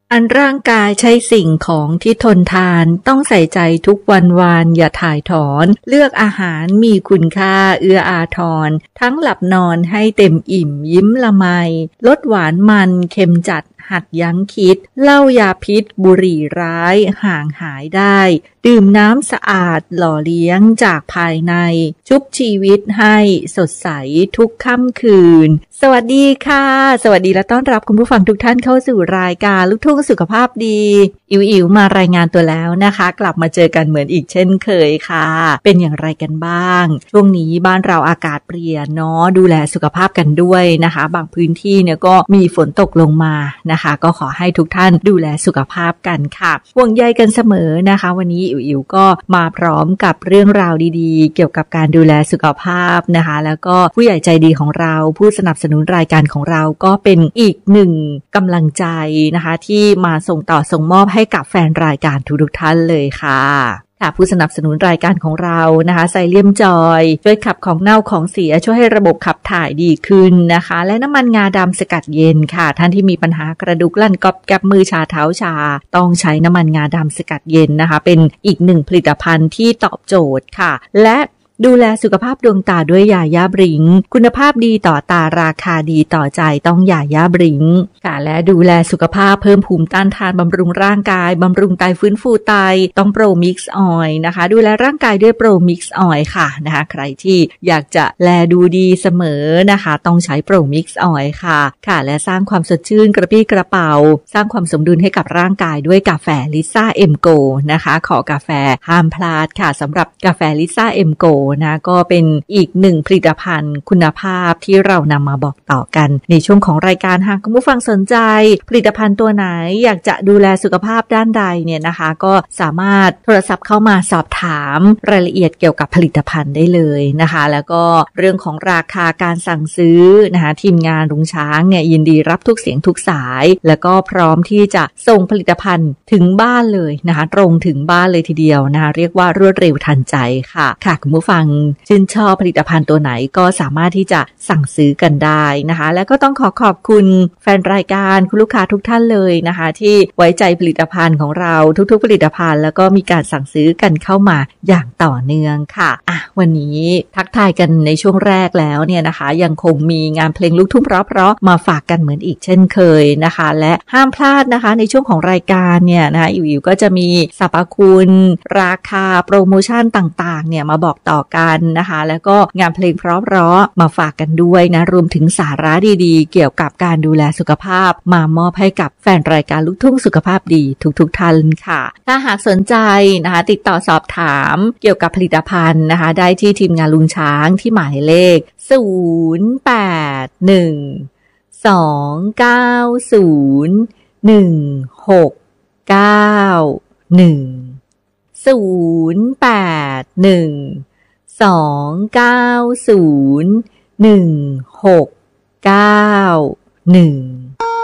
อันร่างกายใช้สิ่งของที่ทนทานต้องใส่ใจทุกวันวานอย่าถ่ายถอนเลือกอาหารมีคุณค่าเอื้ออาทรทั้งหลับนอนให้เต็มอิ่มยิ้มละไมลดหวานมันเค็มจัดหัดยั้งคิดเหล้ายาพิษบุหรี่ร้ายห่างหายได้ดื่มน้ำสะอาดหล่อเลี้ยงจากภายในชุบชีวิตให้สดใสทุกค่ำคืนสวัสดีค่ะสวัสดีและต้อนรับคุณผู้ฟังทุกท่านเข้าสู่รายการลูกทุ่งสุขภาพดีอิ๋วมารายงานตัวแล้วนะคะกลับมาเจอกันเหมือนอีกเช่นเคยค่ะเป็นอย่างไรกันบ้างช่วงนี้บ้านเราอากาศเปลี่ยนเนาะดูแลสุขภาพกันด้วยนะคะบางพื้นที่เนี่ยก็มีฝนตกลงมานะคะก็ขอให้ทุกท่านดูแลสุขภาพกันค่ะห่วงใยกันเสมอนะคะวันนี้อิ๋วก็มาพร้อมกับเรื่องราวดีๆเกี่ยวกับการดูแลสุขภาพนะคะแล้วก็ผู้ใหญ่ใจดีของเราผู้สนับสนุนรายการของเราก็เป็นอีกหนึ่งกำลังใจนะคะที่มาส่งต่อส่งมอบให้กับแฟนรายการทุกท่านเลยค่ะผู้สนับสนุนรายการของเรานะคะไซเลียมจอยช่วยขับของเน่าของเสียช่วยให้ระบบขับถ่ายดีขึ้นนะคะและน้ำมันงาดำสกัดเย็นค่ะท่านที่มีปัญหากระดูกลั่นก๊อบแก๊บมือชาเท้าชาต้องใช้น้ำมันงาดำสกัดเย็นนะคะเป็นอีกหนึ่งผลิตภัณฑ์ที่ตอบโจทย์ค่ะและดูแลสุขภาพดวงตาด้วยยาย่าบริงคุณภาพดีต่อตาราคาดีต่อใจต้องยาย่าบริงค่ะและดูแลสุขภาพเพิ่มภูมิต้านทานบำรุงร่างกายบำรุงไตฟื้นฟูไตต้องโปรมิกซ์ออยล์นะคะดูแลร่างกายด้วยโปรมิกซ์ออยล์ค่ะนะคะใครที่อยากจะแลดูดีเสมอนะคะต้องใช้โปรมิกซ์ออยล์ค่ะและสร้างความสดชื่นกระปรี้กระเป๋าสร้างความสมดุลให้กับร่างกายด้วยกาแฟลิซ่าเอ็มโกนะคะขอกาแฟห้ามพลาดค่ะสำหรับกาแฟลิซ่าเอ็มโกนะก็เป็นอีกหนึ่งผลิตภัณฑ์คุณภาพที่เรานำมาบอกต่อกันในช่วงของรายการหากคุณผู้ฟังสนใจผลิตภัณฑ์ตัวไหนอยากจะดูแลสุขภาพด้านใดเนี่ยนะคะก็สามารถโทรศัพท์เข้ามาสอบถามรายละเอียดเกี่ยวกับผลิตภัณฑ์ได้เลยนะคะแล้วก็เรื่องของราคาการสั่งซื้อนะคะทีมงานลุงช้างเนี่ยยินดีรับทุกเสียงทุกสายแล้วก็พร้อมที่จะส่งผลิตภัณฑ์ถึงบ้านเลยนะคะตรงถึงบ้านเลยทีเดียวนะคะเรียกว่ารวดเร็วทันใจค่ะคุณผู้ฟังชื่นชอบผลิตภัณฑ์ตัวไหนก็สามารถที่จะสั่งซื้อกันได้นะคะและก็ต้องขอบคุณแฟนรายการคุณลูกค้าทุกท่านเลยนะคะที่ไว้ใจผลิตภัณฑ์ของเราทุกๆผลิตภัณฑ์แล้วก็มีการสั่งซื้อกันเข้ามาอย่างต่อเนื่องค่ะวันนี้ทักทายกันในช่วงแรกแล้วเนี่ยนะคะยังคงมีงานเพลงลูกทุ่งเพราะๆมาฝากกันเหมือนอีกเช่นเคยนะคะและห้ามพลาดนะคะในช่วงของรายการเนี่ยนะคะอิ๋วก็จะมีสรรพคุณราคาโปรโมชั่นต่างๆเนี่ยมาบอกต่อกันนะคะแล้วก็งานเพลงเพราะๆมาฝากกันด้วยนะรวมถึงสาระดีๆเกี่ยวกับการดูแลสุขภาพมามอบให้กับแฟนรายการลูกทุ่งสุขภาพดีทุกท่านค่ะถ้าหากสนใจนะคะติดต่อสอบถามเกี่ยวกับผลิตภัณฑ์นะคะได้ที่ทีมงานลุงช้างที่หมายเลข0812901691